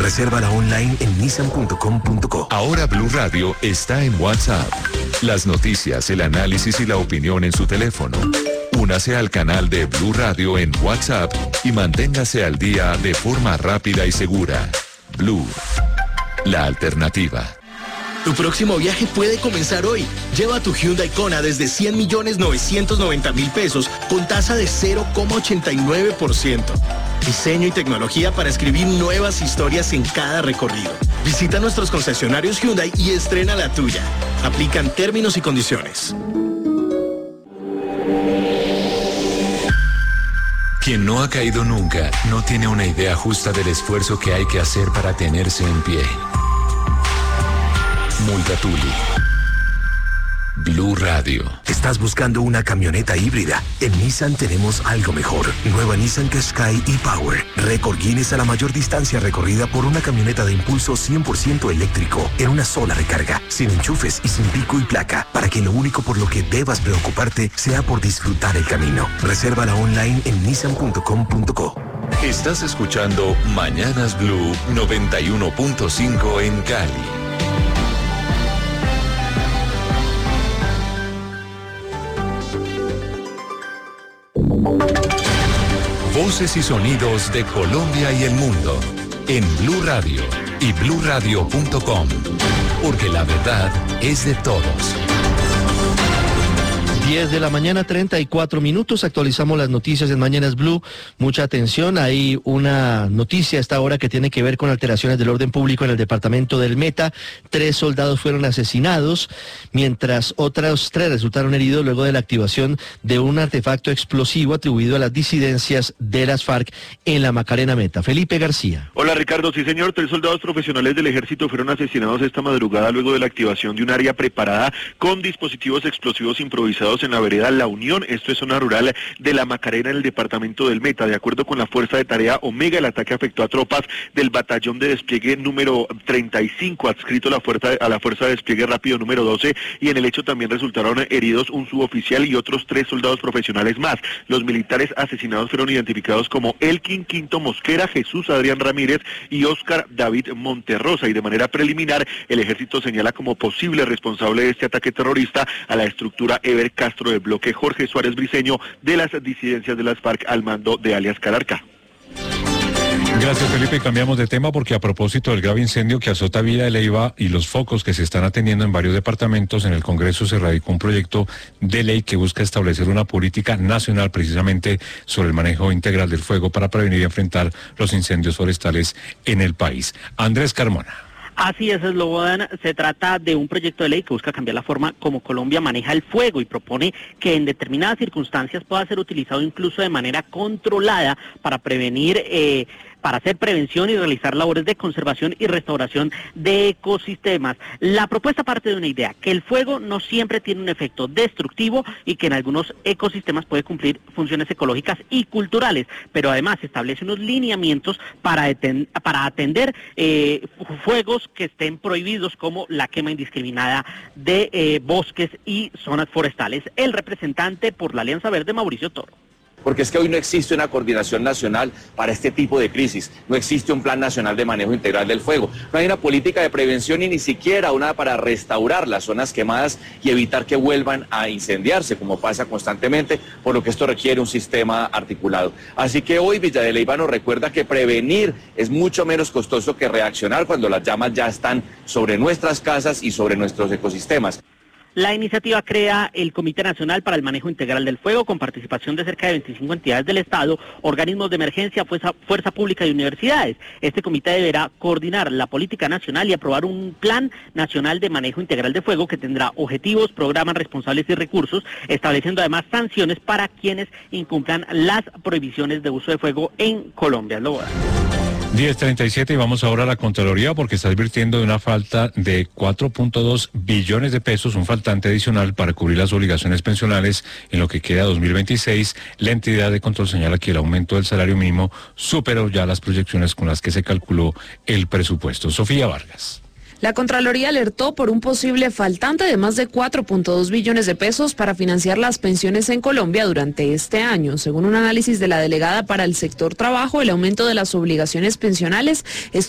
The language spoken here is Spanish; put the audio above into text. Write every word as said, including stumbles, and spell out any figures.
Resérvala online en nissan punto com punto co. Ahora Blue Radio está en WhatsApp. Las noticias, el análisis y la opinión en su teléfono. Únase al canal de Blue Radio en WhatsApp y manténgase al día de forma rápida y segura. Blue, la alternativa. Tu próximo viaje puede comenzar hoy. Lleva tu Hyundai Kona desde cien millones novecientos noventa mil pesos con tasa de cero coma ochenta y nueve por ciento. Diseño y tecnología para escribir nuevas historias en cada recorrido. Visita nuestros concesionarios Hyundai y estrena la tuya. Aplican términos y condiciones. Quien no ha caído nunca no tiene una idea justa del esfuerzo que hay que hacer para tenerse en pie. Multatuli. Blue Radio. ¿Estás buscando una camioneta híbrida? En Nissan tenemos algo mejor. Nueva Nissan Qashqai e-Power. Récord Guinness a la mayor distancia recorrida por una camioneta de impulso cien por ciento eléctrico en una sola recarga, sin enchufes y sin pico y placa, para que lo único por lo que debas preocuparte sea por disfrutar el camino. Resérvala online en nissan punto com punto co. Estás escuchando Mañanas Blue noventa y uno punto cinco en Cali. Voces y sonidos de Colombia y el mundo en Blue Radio y blue radio punto com, porque la verdad es de todos. diez de la mañana, treinta y cuatro minutos, actualizamos las noticias en Mañanas Blue. Mucha atención, hay una noticia a esta hora que tiene que ver con alteraciones del orden público en el departamento del Meta. Tres soldados fueron asesinados, mientras otros tres resultaron heridos luego de la activación de un artefacto explosivo atribuido a las disidencias de las FARC en la Macarena Meta. Felipe García. Hola Ricardo, sí señor, tres soldados profesionales del ejército fueron asesinados esta madrugada luego de la activación de un área preparada con dispositivos explosivos improvisados en la vereda La Unión. Esto es zona rural de la Macarena en el departamento del Meta. De acuerdo con la Fuerza de Tarea Omega, el ataque afectó a tropas del batallón de despliegue número treinta y cinco, adscrito a la fuerza, a la Fuerza de Despliegue Rápido número doce, y en el hecho también resultaron heridos un suboficial y otros tres soldados profesionales más. Los militares asesinados fueron identificados como Elkin Quinto Mosquera, Jesús Adrián Ramírez y Óscar David Monterrosa, y de manera preliminar el ejército señala como posible responsable de este ataque terrorista a la estructura Ever Castro del bloque Jorge Suárez Briceño de las disidencias de las FARC al mando de alias Calarca. Gracias, Felipe. Cambiamos de tema porque a propósito del grave incendio que azota Villa de Leyva y los focos que se están atendiendo en varios departamentos, en el Congreso se radicó un proyecto de ley que busca establecer una política nacional precisamente sobre el manejo integral del fuego para prevenir y enfrentar los incendios forestales en el país. Andrés Carmona. Así es, Slobodan. Se trata de un proyecto de ley que busca cambiar la forma como Colombia maneja el fuego y propone que en determinadas circunstancias pueda ser utilizado incluso de manera controlada para prevenir eh, para hacer prevención y realizar labores de conservación y restauración de ecosistemas. La propuesta parte de una idea, que el fuego no siempre tiene un efecto destructivo y que en algunos ecosistemas puede cumplir funciones ecológicas y culturales, pero además establece unos lineamientos para, eten- para atender eh, fuegos que estén prohibidos, como la quema indiscriminada de eh, bosques y zonas forestales. El representante por la Alianza Verde, Mauricio Toro. Porque es que hoy no existe una coordinación nacional para este tipo de crisis, no existe un plan nacional de manejo integral del fuego, no hay una política de prevención y ni siquiera una para restaurar las zonas quemadas y evitar que vuelvan a incendiarse, como pasa constantemente, por lo que esto requiere un sistema articulado. Así que hoy Villa de Leyva nos recuerda que prevenir es mucho menos costoso que reaccionar cuando las llamas ya están sobre nuestras casas y sobre nuestros ecosistemas. La iniciativa crea el Comité Nacional para el Manejo Integral del Fuego, con participación de cerca de veinticinco entidades del Estado, organismos de emergencia, fuerza, fuerza pública y universidades. Este comité deberá coordinar la política nacional y aprobar un plan nacional de manejo integral de fuego que tendrá objetivos, programas, responsables y recursos, estableciendo además sanciones para quienes incumplan las prohibiciones de uso de fuego en Colombia. diez treinta y siete y vamos ahora a la Contraloría porque está advirtiendo de una falta de cuatro punto dos billones de pesos, un faltante adicional para cubrir las obligaciones pensionales en lo que queda dos mil veintiséis. La entidad de control señala que el aumento del salario mínimo superó ya las proyecciones con las que se calculó el presupuesto. Sofía Vargas. La Contraloría alertó por un posible faltante de más de cuatro punto dos billones de pesos para financiar las pensiones en Colombia durante este año. Según un análisis de la delegada para el sector trabajo, el aumento de las obligaciones pensionales